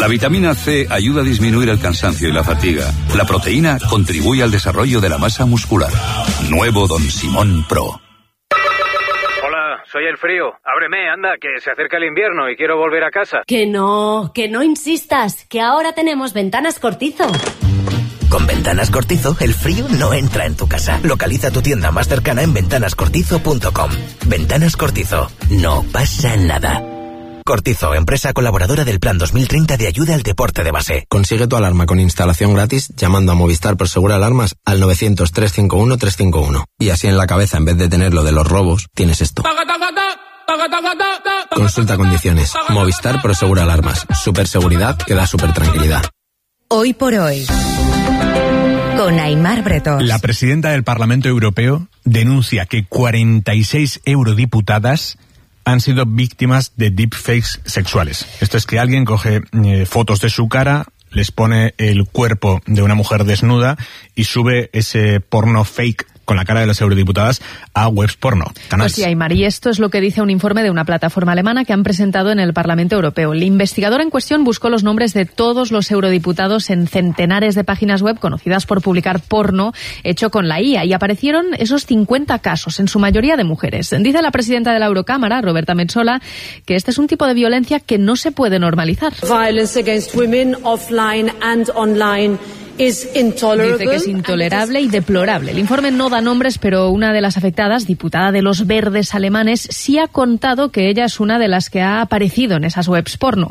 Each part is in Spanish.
La vitamina C ayuda a disminuir el cansancio y la fatiga. La proteína contribuye al desarrollo de la masa muscular. Nuevo Don Simón Pro. Hola, soy el frío. Ábreme, anda, que se acerca el invierno y quiero volver a casa. Que no insistas, que ahora tenemos Ventanas Cortizo. Con Ventanas Cortizo, el frío no entra en tu casa. Localiza tu tienda más cercana en ventanascortizo.com. Ventanas Cortizo. No pasa nada. Cortizo, empresa colaboradora del Plan 2030 de ayuda al deporte de base. Consigue tu alarma con instalación gratis llamando a Movistar Prosegur Alarmas al 900-351-351. Y así en la cabeza, en vez de tener lo de los robos, tienes esto. Consulta condiciones. Movistar Prosegur Alarmas. Superseguridad que da supertranquilidad. Hoy por hoy, con Aimar Bretós. La presidenta del Parlamento Europeo denuncia que 46 eurodiputadas han sido víctimas de deepfakes sexuales. Esto es que alguien coge fotos de su cara, les pone el cuerpo de una mujer desnuda y sube ese porno fake con la cara de las eurodiputadas a webs porno, canales. Pues sí, Aymar, y esto es lo que dice un informe de una plataforma alemana que han presentado en el Parlamento Europeo. El investigador en cuestión buscó los nombres de todos los eurodiputados en centenares de páginas web conocidas por publicar porno hecho con la IA, y aparecieron esos 50 casos, en su mayoría de mujeres. Dice la presidenta de la Eurocámara, Roberta Metsola, que este es un tipo de violencia que no se puede normalizar. Violence against women offline and online. Dice que es intolerable y deplorable. El informe no da nombres, pero una de las afectadas, diputada de los Verdes alemanes, sí ha contado que ella es una de las que ha aparecido en esas webs porno.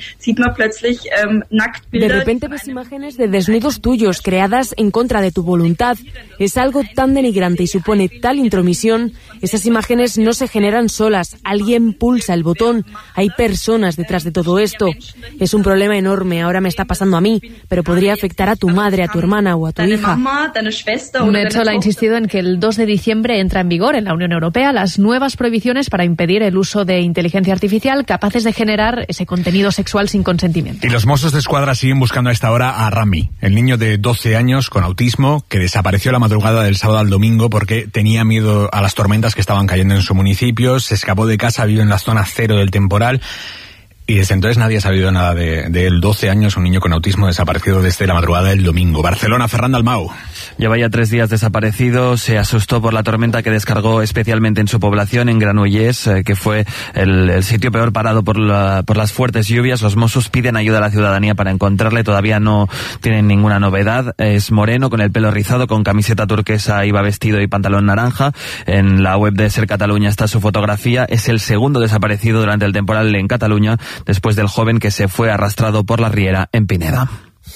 De repente ves imágenes de desnudos tuyos creadas en contra de tu voluntad. Es algo tan denigrante y supone tal intromisión. Esas imágenes no se generan solas. Alguien pulsa el botón. Hay personas detrás de todo esto. Es un problema enorme. Ahora me está pasando a mí, pero podría afectar a tu madre, a tu hermana o a tu hija. Metsola ha insistido en que el 2 de diciembre entra en vigor en la Unión Europea las nuevas prohibiciones para impedir el uso de inteligencia artificial capaces de generar ese contenido sexual sin consentimiento. Y los Mossos de Escuadra siguen buscando a esta hora a Rami, el niño de 12 años con autismo que desapareció la madrugada del sábado al domingo porque tenía miedo a las tormentas que estaban cayendo en su municipio, se escapó de casa, vive en la zona cero del temporal. Y desde entonces nadie ha sabido nada de él. 12 años, un niño con autismo desaparecido desde la madrugada del domingo. Barcelona, Fernando Almau. Lleva ya 3 días desaparecido. Se asustó por la tormenta que descargó especialmente en su población, en Granollers, que fue el sitio peor parado por las fuertes lluvias. Los Mossos piden ayuda a la ciudadanía para encontrarle. Todavía no tienen ninguna novedad. Es moreno, con el pelo rizado, con camiseta turquesa, iba vestido y pantalón naranja. En la web de Ser Cataluña está su fotografía. Es el segundo desaparecido durante el temporal en Cataluña, después del joven que se fue arrastrado por la riera en Pineda.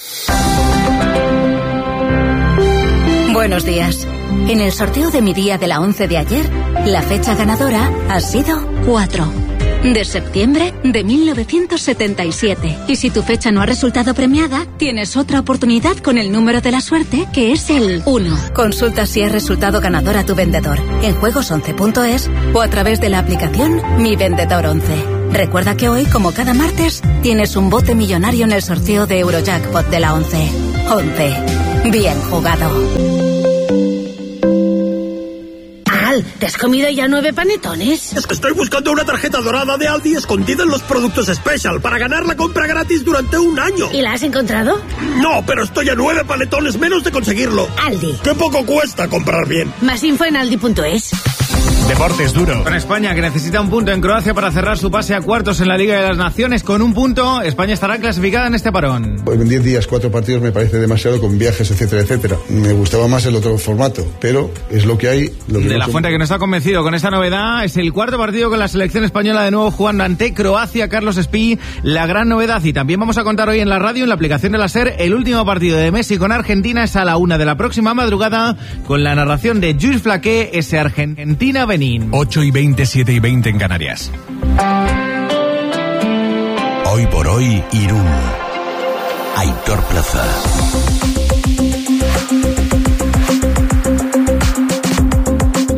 Buenos días. En el sorteo de mi día de la 11 de ayer, la fecha ganadora ha sido 4 de septiembre de 1977. Y si tu fecha no ha resultado premiada, tienes otra oportunidad con el número de la suerte, que es el 1. Consulta si has resultado ganador a tu vendedor en juegos11.es o a través de la aplicación Mi Vendedor 11. Recuerda que hoy, como cada martes, tienes un bote millonario en el sorteo de Eurojackpot de la 11. 11. Bien jugado. ¿Te has comido ya 9 panetones? Es que estoy buscando una tarjeta dorada de Aldi escondida en los productos Special para ganar la compra gratis durante un año. ¿Y la has encontrado? No, pero estoy a 9 panetones menos de conseguirlo. Aldi. ¡Qué poco cuesta comprar bien! Más info en aldi.es. Deportes duro. Con España, que necesita un punto en Croacia para cerrar su pase a cuartos en la Liga de las Naciones. Con un punto, España estará clasificada en este parón. En 10 días, 4 partidos me parece demasiado, con viajes, etcétera, etcétera. Me gustaba más el otro formato, pero es lo que hay. De la Fuente, que no está convencido con esta novedad, es el cuarto partido con la selección española de nuevo jugando ante Croacia. Carlos Espí, la gran novedad. Y también vamos a contar hoy en la radio, en la aplicación de la SER, el último partido de Messi con Argentina. Es a la 1 de la próxima madrugada, con la narración de Jules Flaqué, ese Argentina-Benín. 8:20, 7:20 en Canarias. Hoy por hoy, Irún. Aitor Plaza.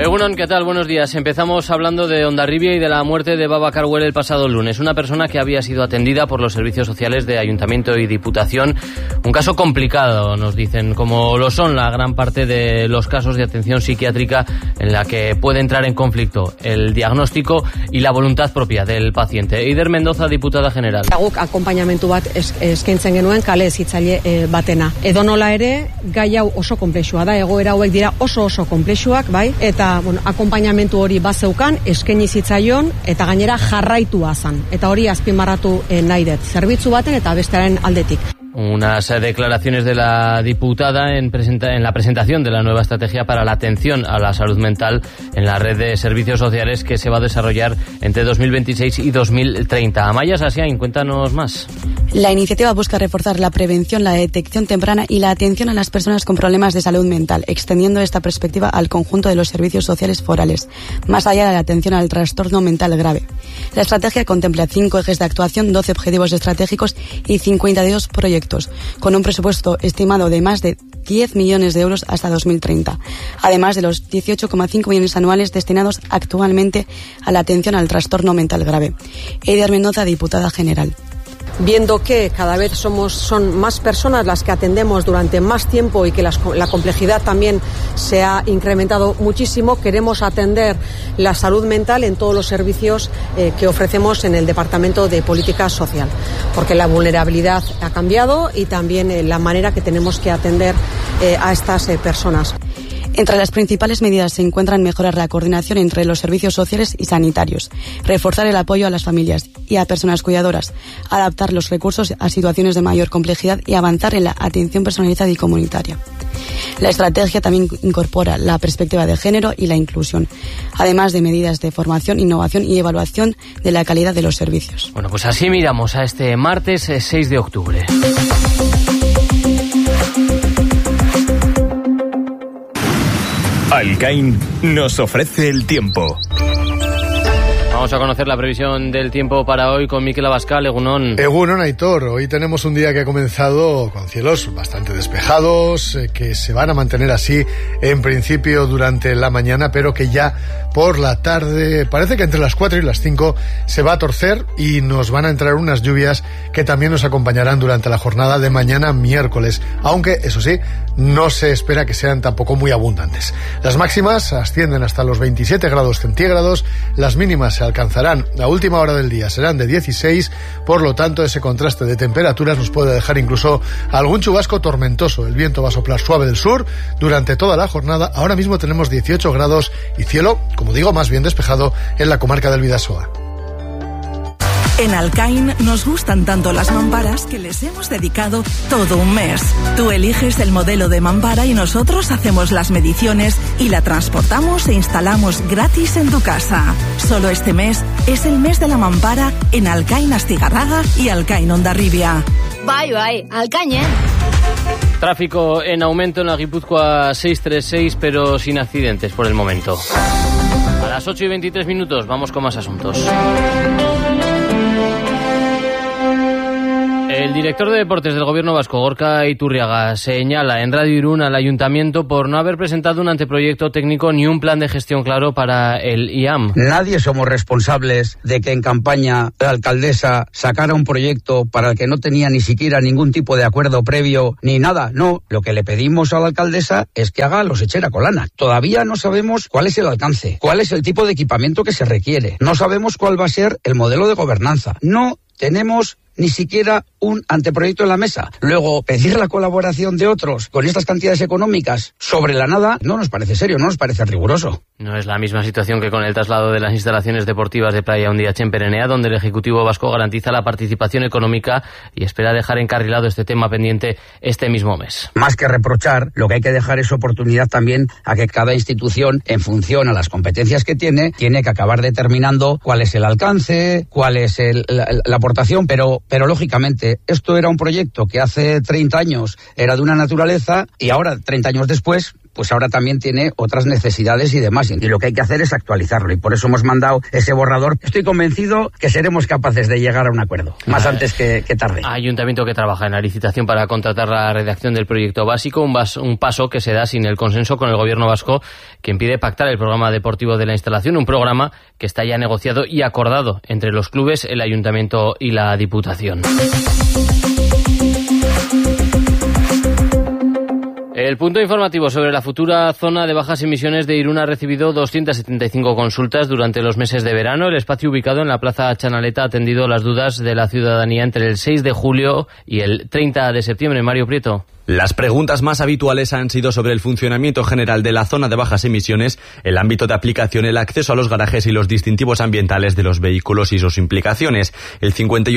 Egunon, ¿qué tal? Buenos días. Empezamos hablando de Hondarribia y de la muerte de Baba Caruel el pasado lunes. Una persona que había sido atendida por los servicios sociales de Ayuntamiento y Diputación. Un caso complicado, nos dicen, como lo son la gran parte de los casos de atención psiquiátrica en la que puede entrar en conflicto el diagnóstico y la voluntad propia del paciente. Eider Mendoza, diputada general. Guk akonpainamentu bat eskaintzen genuen kale hezitzaile batena. Edonola ere, gai hau oso konplexua da, egoera hauek dira oso konplexuak, bai? Eta, akonpainamentu hori bazeukan, eskaini zitzaion, eta gainera jarraitua zan. Eta hori azpimarratu nahi dut, zerbitzu baten eta bestearen aldetik. Unas declaraciones de la diputada en la presentación de la nueva estrategia para la atención a la salud mental en la red de servicios sociales que se va a desarrollar entre 2026 y 2030. Amaya Sasiain, cuéntanos más. La iniciativa busca reforzar la prevención, la detección temprana y la atención a las personas con problemas de salud mental, extendiendo esta perspectiva al conjunto de los servicios sociales forales, más allá de la atención al trastorno mental grave. La estrategia contempla 5 ejes de actuación, 12 objetivos estratégicos y 52 proyectos, con un presupuesto estimado de más de 10 millones de euros hasta 2030, además de los 18,5 millones anuales destinados actualmente a la atención al trastorno mental grave. Eider Mendoza, diputada general. Viendo que cada vez son más personas las que atendemos durante más tiempo y que la complejidad también se ha incrementado muchísimo, queremos atender la salud mental en todos los servicios que ofrecemos en el Departamento de Política Social, porque la vulnerabilidad ha cambiado y también la manera que tenemos que atender a estas personas. Entre las principales medidas se encuentran mejorar la coordinación entre los servicios sociales y sanitarios, reforzar el apoyo a las familias y a personas cuidadoras, adaptar los recursos a situaciones de mayor complejidad y avanzar en la atención personalizada y comunitaria. La estrategia también incorpora la perspectiva de género y la inclusión, además de medidas de formación, innovación y evaluación de la calidad de los servicios. Bueno, pues así miramos a este martes 6 de octubre. Alcain nos ofrece el tiempo. Vamos a conocer la previsión del tiempo para hoy con Mikel Abascal. Egunon. Egunon, Aitor. Hoy tenemos un día que ha comenzado con cielos bastante despejados, que se van a mantener así en principio durante la mañana, pero que ya por la tarde, parece que entre las 4 y las 5 se va a torcer y nos van a entrar unas lluvias que también nos acompañarán durante la jornada de mañana miércoles, aunque eso sí, no se espera que sean tampoco muy abundantes. Las máximas ascienden hasta los 27 grados centígrados, las mínimas se alcanzarán a última hora del día, serán de 16, por lo tanto ese contraste de temperaturas nos puede dejar incluso algún chubasco tormentoso. El viento va a soplar suave del sur durante toda la jornada. Ahora mismo tenemos 18 grados y cielo, como digo, más bien despejado en la comarca del Bidasoa. En Alcain nos gustan tanto las mamparas que les hemos dedicado todo un mes. Tú eliges el modelo de mampara y nosotros hacemos las mediciones y la transportamos e instalamos gratis en tu casa. Solo este mes es el mes de la mampara en Alcain Astigarraga y Alcain Hondarribia. Bye, Alcain, ¿eh? Tráfico en aumento en la Guipúzcoa 636, pero sin accidentes por el momento. A las 8:23, vamos con más asuntos. El director de Deportes del Gobierno vasco, Gorka Iturriaga, señala en Radio Irún al Ayuntamiento por no haber presentado un anteproyecto técnico ni un plan de gestión claro para el IAM. Nadie somos responsables de que en campaña la alcaldesa sacara un proyecto para el que no tenía ni siquiera ningún tipo de acuerdo previo ni nada. No, lo que le pedimos a la alcaldesa es que haga los Etxera Kolana. Todavía no sabemos cuál es el alcance, cuál es el tipo de equipamiento que se requiere. No sabemos cuál va a ser el modelo de gobernanza. No tenemos ni siquiera un anteproyecto en la mesa. Luego, pedir la colaboración de otros con estas cantidades económicas sobre la nada no nos parece serio, no nos parece riguroso. No es la misma situación que con el traslado de las instalaciones deportivas de Playa Undiache en Perenea, donde el Ejecutivo vasco garantiza la participación económica y espera dejar encarrilado este tema pendiente este mismo mes. Más que reprochar, lo que hay que dejar es oportunidad también a que cada institución, en función a las competencias que tiene que acabar determinando cuál es el alcance, cuál es la aportación, pero lógicamente esto era un proyecto que hace 30 años era de una naturaleza y ahora, 30 años después, pues ahora también tiene otras necesidades y demás. Y lo que hay que hacer es actualizarlo. Y por eso hemos mandado ese borrador. Estoy convencido que seremos capaces de llegar a un acuerdo, más antes que tarde. Ayuntamiento que trabaja en la licitación para contratar la redacción del proyecto básico, un paso que se da sin el consenso con el gobierno vasco, que impide pactar el programa deportivo de la instalación, un programa que está ya negociado y acordado entre los clubes, el ayuntamiento y la Diputación. El punto informativo sobre la futura zona de bajas emisiones de Irún ha recibido 275 consultas durante los meses de verano. El espacio ubicado en la Plaza Chanaleta ha atendido las dudas de la ciudadanía entre el 6 de julio y el 30 de septiembre. Mario Prieto. Las preguntas más habituales han sido sobre el funcionamiento general de la zona de bajas emisiones, el ámbito de aplicación, el acceso a los garajes y los distintivos ambientales de los vehículos y sus implicaciones. El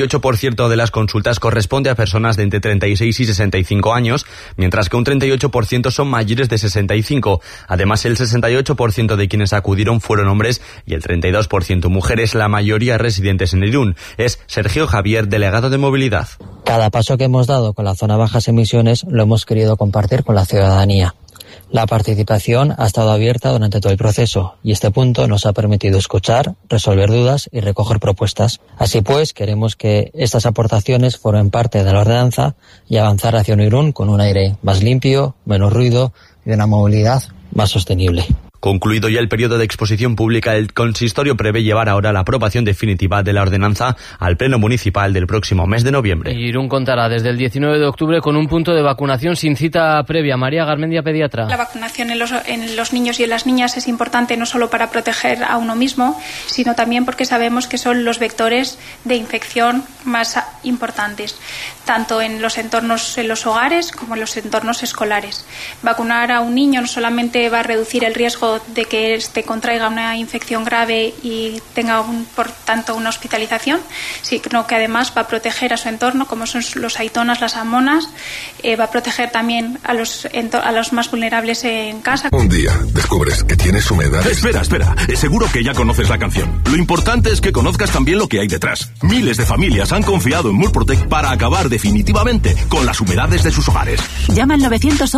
58% de las consultas corresponde a personas de entre 36 y 65 años, mientras que un 38% son mayores de 65. Además, el 68% de quienes acudieron fueron hombres y el 32% mujeres, la mayoría residentes en Irún. Es Sergio Javier, delegado de movilidad. Cada paso que hemos dado con la zona bajas emisiones lo hemos querido compartir con la ciudadanía. La participación ha estado abierta durante todo el proceso y este punto nos ha permitido escuchar, resolver dudas y recoger propuestas. Así pues, queremos que estas aportaciones formen parte de la ordenanza y avanzar hacia un Irún con un aire más limpio, menos ruido y de una movilidad más sostenible. Concluido ya el periodo de exposición pública, el consistorio prevé llevar ahora la aprobación definitiva de la ordenanza al Pleno Municipal del próximo mes de noviembre. Irún contará desde el 19 de octubre con un punto de vacunación sin cita previa. María Garmendia, pediatra. La vacunación en los niños y en las niñas es importante no solo para proteger a uno mismo, sino también porque sabemos que son los vectores de infección más importantes, tanto en los entornos, en los hogares, como en los entornos escolares. Vacunar a un niño no solamente va a reducir el riesgo de que contraiga una infección grave y tenga por tanto una hospitalización, sino que además va a proteger a su entorno, como son los aitonas, las amonas, va a proteger también a los más vulnerables en casa. Un día descubres que tienes humedad. Espera, seguro que ya conoces la canción. Lo importante es que conozcas también lo que hay detrás. Miles de familias han confiado en Murprotec para acabar definitivamente con las humedades de sus hogares. Llama al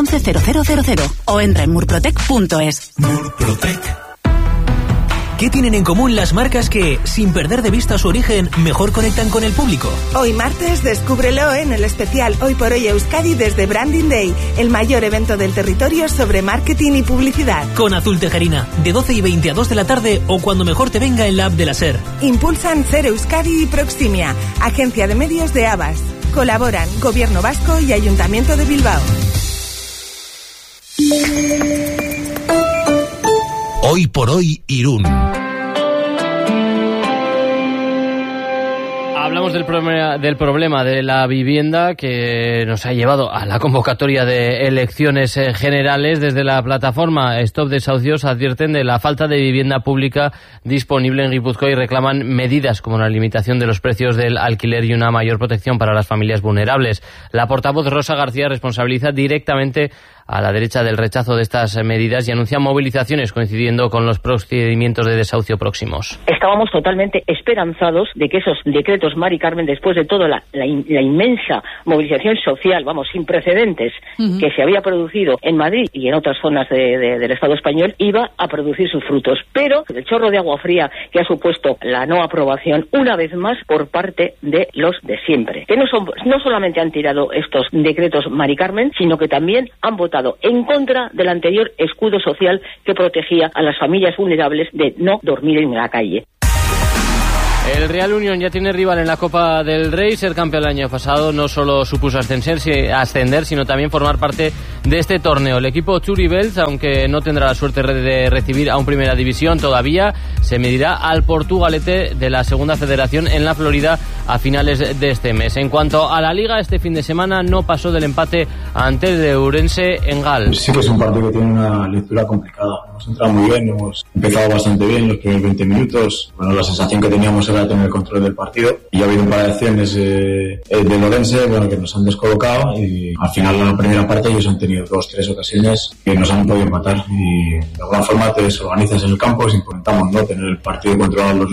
911-0000 o entra en murprotec.es. ¿Qué tienen en común las marcas que, sin perder de vista su origen, mejor conectan con el público? Hoy martes, descúbrelo en el especial Hoy por Hoy Euskadi desde Branding Day, el mayor evento del territorio sobre marketing y publicidad. Con Azul Tejerina, de 12 y 20 a 2 de la tarde o cuando mejor te venga en la app de la SER. Impulsan SER Euskadi y Proximia, agencia de medios de Abas. Colaboran Gobierno Vasco y Ayuntamiento de Bilbao. Hoy por Hoy Irún. Hablamos del problema de la vivienda que nos ha llevado a la convocatoria de elecciones generales. Desde la plataforma Stop Desahucios advierten de la falta de vivienda pública disponible en Guipúzcoa y reclaman medidas como la limitación de los precios del alquiler y una mayor protección para las familias vulnerables. La portavoz Rosa García responsabiliza directamente a la derecha del rechazo de estas medidas y anuncia movilizaciones coincidiendo con los procedimientos de desahucio próximos. Estábamos totalmente esperanzados de que esos decretos, Mari Carmen, después de toda la inmensa movilización social, sin precedentes, que se había producido en Madrid y en otras zonas del Estado español, iba a producir sus frutos. Pero el chorro de agua fría que ha supuesto la no aprobación, una vez más, por parte de los de siempre, que no solamente han tirado estos decretos, Mari Carmen, sino que también han votado en contra del anterior escudo social que protegía a las familias vulnerables de no dormir en la calle. El Real Unión ya tiene rival en la Copa del Rey. Ser campeón el año pasado no solo supuso ascender, sino también formar parte de este torneo. El equipo Churibels, aunque no tendrá la suerte de recibir a un Primera División todavía, se medirá al Portugalete de la Segunda Federación en la Florida a finales de este mes. En cuanto a la Liga, este fin de semana no pasó del empate ante el de Ourense en Gal. Sí que es un partido que tiene una lectura complicada. Hemos entrado muy bien, hemos empezado bastante bien los primeros 20 minutos. La sensación que teníamos era tener el control del partido y ha habido un par de acciones de Ourense que nos han descolocado y al final en la primera parte ellos han tenido 2-3 ocasiones que nos han podido empatar y de alguna forma te desorganizas en el campo, si intentamos no tener el partido controlado los